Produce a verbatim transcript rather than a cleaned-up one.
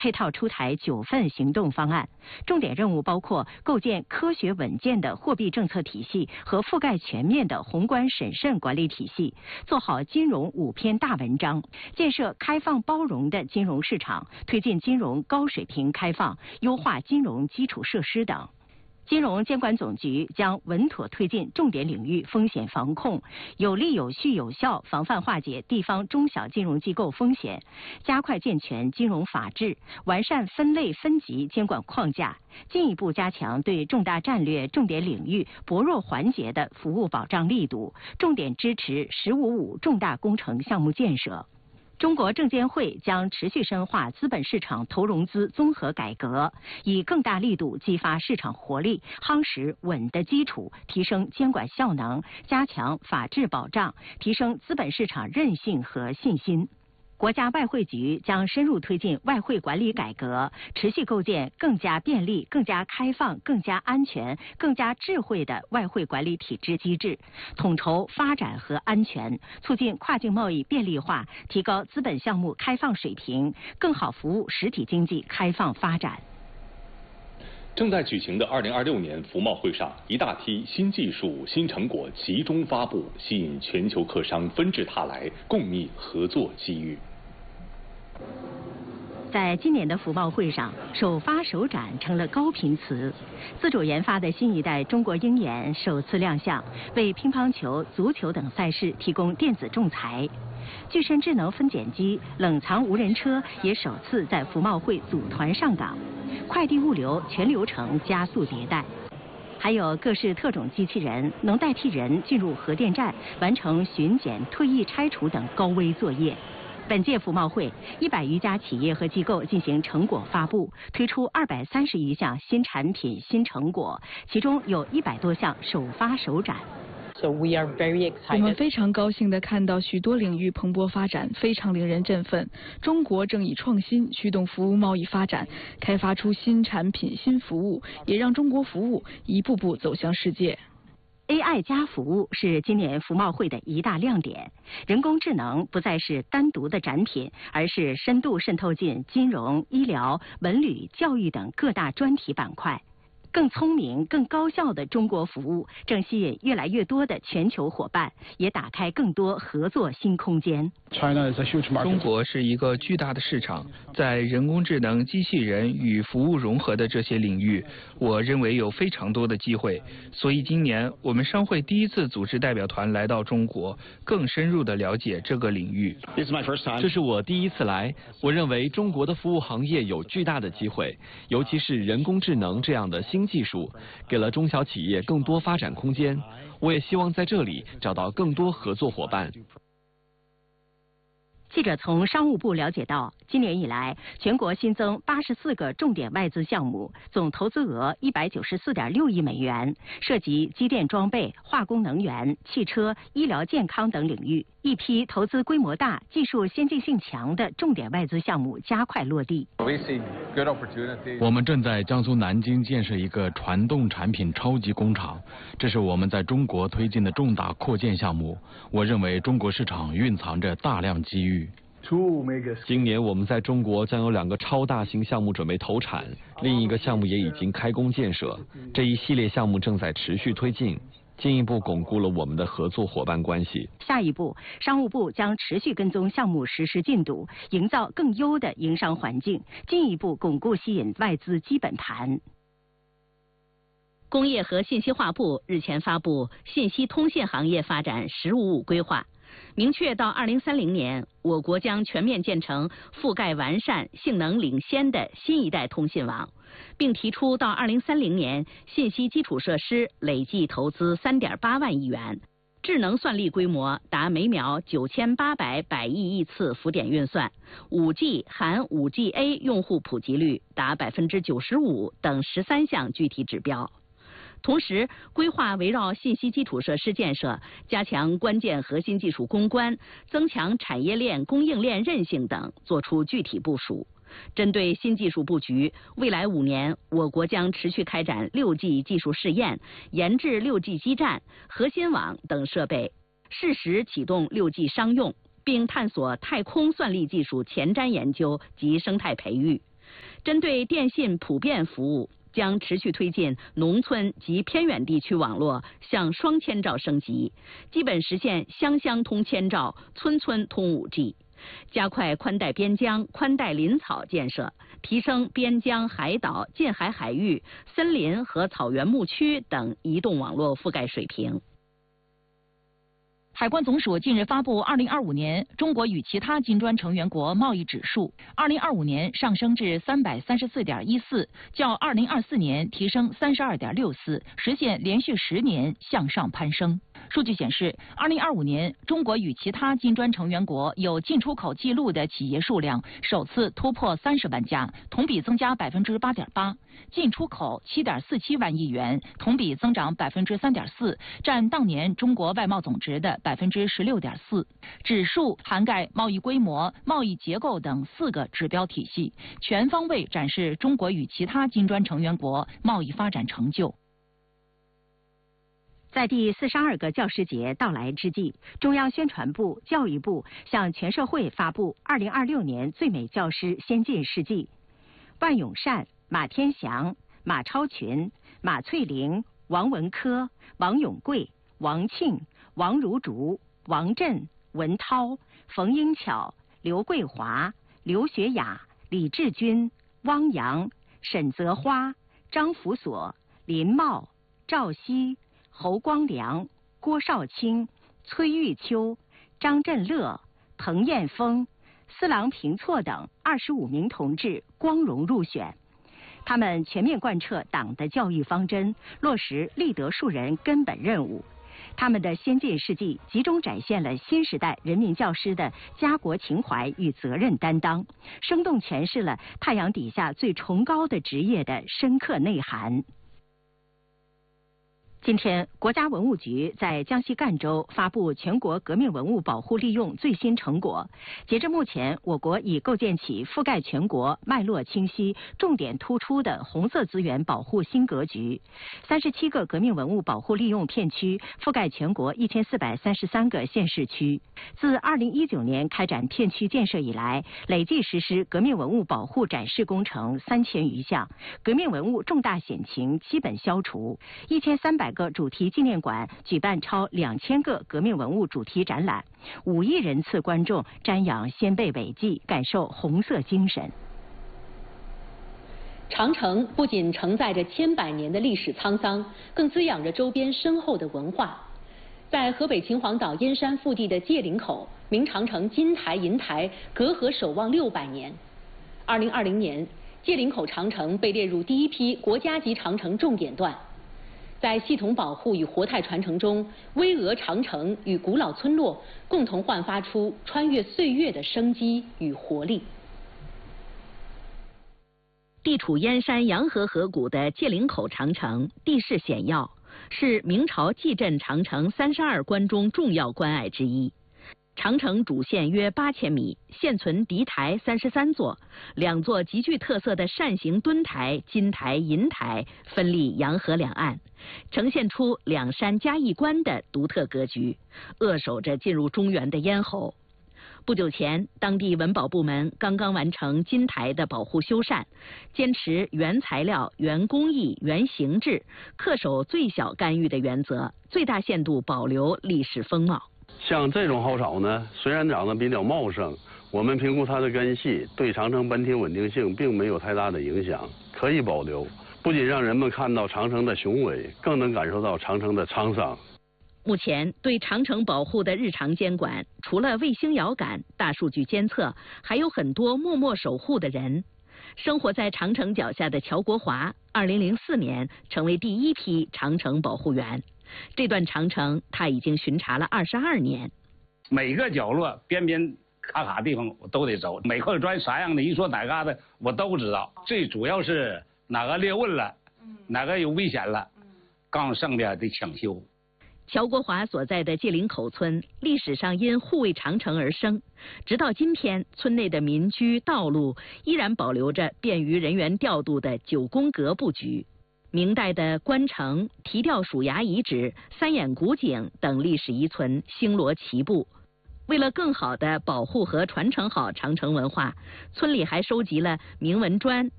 配套出台九份行动方案，重点任务包括构建科学稳健的货币政策体系和覆盖全面的宏观审慎管理体系，做好金融五篇大文章，建设开放包容的金融市场，推进金融高水平开放，优化金融基础设施等。金融监管总局将稳妥推进重点领域风险防控，有力有序有效防范化解地方中小金融机构风险，加快健全金融法治，完善分类分级监管框架，进一步加强对重大战略重点领域薄弱环节的服务保障力度，重点支持“十五五”重大工程项目建设。中国证监会将持续深化资本市场投融资综合改革，以更大力度激发市场活力，夯实稳的基础，提升监管效能，加强法治保障，提升资本市场韧性和信心。国家外汇局将深入推进外汇管理改革，持续构建更加便利、更加开放、更加安全、更加智慧的外汇管理体制机制，统筹发展和安全，促进跨境贸易便利化，提高资本项目开放水平，更好服务实体经济开放发展。 正在举行的二零二六年服贸会上，一大批新技术、新成果集中发布，吸引全球客商纷至沓来，共觅合作机遇。 在今年的服贸会上，首发首展成了高频词。自主研发的新一代中国鹰眼首次亮相，为乒乓球、足球等赛事提供电子仲裁。具身智能分拣机、冷藏无人车也首次在服贸会组团上岗，快递物流全流程加速迭代。还有各式特种机器人能代替人进入核电站，完成巡检、退役拆除等高危作业。本届服贸会，一百余家企业和机构进行成果发布，推出二百三十余项新产品、新成果，其中有一百多项首发首展。 我们非常高兴地看到许多领域蓬勃发展，非常令人振奋。中国正以创新驱动服务贸易发展，开发出新产品、新服务，也让中国服务一步步走向世界。 A I 加服务是今年服贸会的一大亮点。人工智能不再是单独的展品，而是深度渗透进金融、医疗、文旅、教育等各大专题板块。更聪明、更高效的中国服务正吸引越来越多的全球伙伴，也打开更多合作新空间。 中国是一个巨大的市场，在人工智能、机器人与服务融合的这些领域，我认为有非常多的机会。所以今年我们商会第一次组织代表团来到中国，更深入地了解这个领域。 这是我第一次来，我认为中国的服务行业有巨大的机会，尤其是人工智能这样的新技术，给了中小企业更多发展空间。我也希望在这里找到更多合作伙伴。 记者从商务部了解到，今年以来，全国新增八十四个重点外资项目，总投资额一百九十四点六亿美元，涉及机电装备、化工能源、汽车、医疗健康等领域。一批投资规模大、技术先进性强的重点外资项目加快落地。 我们正在江苏南京建设一个传动产品超级工厂，这是我们在中国推进的重大扩建项目。我认为中国市场蕴藏着大量机遇。 今年我们在中国将有两个超大型项目准备投产，另一个项目也已经开工建设。这一系列项目正在持续推进，进一步巩固了我们的合作伙伴关系。 下一步，商务部将持续跟踪项目实施进度，营造更优的营商环境，进一步巩固吸引外资基本盘。工业和信息化部日前发布信息通信行业发展“十五五”规划，明确到二零三零年，我国将全面建成覆盖完善、性能领先的新一代通信网，并提出到二零三零年，信息基础设施累计投资三点八万亿元，智能算力规模达每秒九千八百百亿亿次浮点运算，五 G 含五 G A 用户普及率达百分之九十五等十三项具体指标。同时，规划围绕信息基础设施建设，加强关键核心技术攻关，增强产业链供应链韧性等，作出具体部署。针对新技术布局，未来五年，我国将持续开展六 G 技术试验，研制六 G 基站、核心网等设备，适时启动六 G 商用，并探索太空算力技术前瞻研究及生态培育。 针对电信普遍服务，将持续推进农村及偏远地区网络向双千兆升级，基本实现乡乡通千兆、村村通 五 G。加快宽带边疆、宽带林草建设，提升边疆、海岛、近海海域、森林和草原牧区等移动网络覆盖水平。 海关总署近日发布二零二五年中国与其他金砖成员国贸易指数，二零二五年上升至三百三十四点一四，较二零二四年提升三十二点六四，实现连续十年向上攀升。数据显示，二零二五年中国与其他金砖成员国有进出口记录的企业数量首次突破三十万家，同比增加百分之八点八，进出口七点四七万亿元，同比增长百分之三点四，占当年中国外贸总值的百分之十六点四。指数涵盖贸易规模、贸易结构等四个指标体系，全方位展示中国与其他金砖成员国贸易发展成就。 在第四十二个教师节到来之际，中央宣传部、教育部向全社会发布二零二六年最美教师先进事迹。万永善、马天祥、马超群、马翠玲、王文科、王永贵、王庆、王如竹、王震、文涛、冯英巧、刘桂华、刘学雅、李志军、汪洋、沈泽花、张福所、林茂、赵熙、侯光良、郭少卿、崔玉秋、张振乐、彭艳峰、司郎平措等二十五名同志光荣入选。他们全面贯彻党的教育方针，落实立德树人根本任务。他们的先进事迹集中展现了新时代人民教师的家国情怀与责任担当，生动诠释了太阳底下最崇高的职业的深刻内涵。今天，国家文物局在江西赣州发布全国革命文物保护利用最新成果。截至目前，我国已构建起覆盖全国、脉络清晰、重点突出的红色资源保护新格局。三十七个革命文物保护利用片区覆盖全国一千四百三十三个县市区。自二零一九年开展片区建设以来，累计实施革命文物保护展示工程三千余项，革命文物重大险情基本消除。一千三百个主题纪念馆举办超两千个革命文物主题展览，五亿人次观众瞻仰先辈伟绩，感受红色精神。 长城不仅承载着千百年的历史沧桑，更滋养着周边深厚的文化。在河北秦皇岛燕山腹地的界岭口，明长城金台、银台隔河守望六百年。二零二零年，界岭口长城被列入第一批国家级长城重点段。在系统保护与活态传承中，巍峨长城与古老村落共同焕发出穿越岁月的生机与活力。 地处燕山洋河河谷的界岭口长城，地势险要，是明朝蓟镇长城三十二关中重要关隘之一。长城主线约八千米，现存敌台三十三座，两座极具特色的扇形墩台金台、银台分立洋河两岸，呈现出两山夹一关的独特格局，扼守着进入中原的咽喉。不久前，当地文保部门刚刚完成金台的保护修缮，坚持原材料、原工艺、原形制，恪守最小干预的原则，最大限度保留历史风貌。 像这种蒿草呢，虽然长得比较茂盛，我们评估它的根系对长城本体稳定性并没有太大的影响，可以保留。不仅让人们看到长城的雄伟，更能感受到长城的沧桑。 目前对长城保护的日常监管，除了卫星遥感、大数据监测，还有很多默默守护的人。生活在长城脚下的乔国华，二零零四年成为第一批长城保护员。这段长城他已经巡查了二十二年， 每个角落、边边卡卡地方我都得走，每块砖啥样的，一说哪嘎达我都知道。最主要是哪个裂纹了，哪个有危险了，刚剩的得抢修。 乔国华所在的界岭口村，历史上因护卫长城而生，直到今天，村内的民居、道路依然保留着便于人员调度的九宫格布局。明代的关城、提吊鼠牙遗址、三眼古井等历史遗存星罗棋布， 为了更好地保护和传承好长城文化，村里还收集了铭文砖、